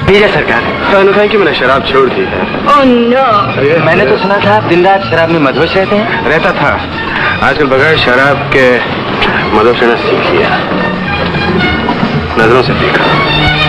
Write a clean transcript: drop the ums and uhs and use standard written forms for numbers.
पीजिए सरकार। अनुता है कि मैंने शराब छोड़ दी है। Oh no. मैंने तो सुना था आप दिन रात शराब में मदहोश रहते हैं। रहता था, आजकल बगैर शराब के मदहोश रहना सीख लिया, नजरों से देखा।